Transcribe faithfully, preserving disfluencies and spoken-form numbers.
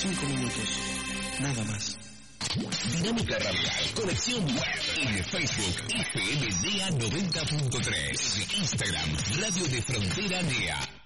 cinco minutos, nada más. Dinámica Radial, conexión web en Facebook F M N E A noventa punto tres, Instagram Radio de Frontera N E A.